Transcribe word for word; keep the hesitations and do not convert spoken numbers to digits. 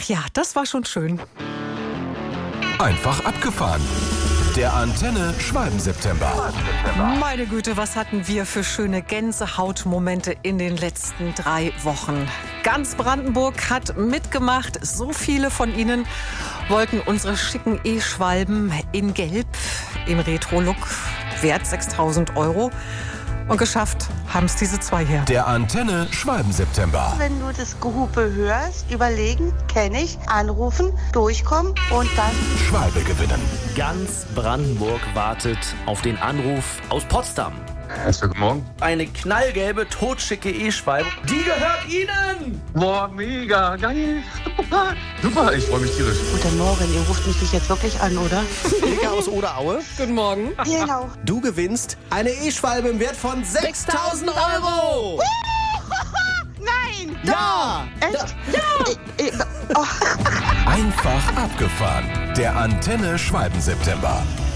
Ach ja, das war schon schön. Einfach abgefahren. Der Antenne Schwalben-September. Meine Güte, was hatten wir für schöne Gänsehautmomente in den letzten drei Wochen. Ganz Brandenburg hat mitgemacht. So viele von Ihnen wollten unsere schicken E-Schwalben in Gelb im Retro-Look, wert sechstausend Euro. Und geschafft haben es diese zwei hier. Der Antenne Schwalben-September. Wenn du das Gehupe hörst, überlegen, kenne ich, anrufen, durchkommen und dann Schwalbe gewinnen. Ganz Brandenburg wartet auf den Anruf aus Potsdam. Erst guten Morgen. Eine knallgelbe, totschicke E-Schwalbe. Die gehört Ihnen! Boah, mega, geil. Super, ich freue mich tierisch. Guten Morgen, ihr ruft mich nicht jetzt wirklich an, oder? Ilka aus Oderaue. Guten Morgen. Genau. Du gewinnst eine E-Schwalbe im Wert von sechstausend Euro. Nein! Ja! Echt? Ja! Ich, ich, oh. Einfach abgefahren. Der Antenne Schwalben-September.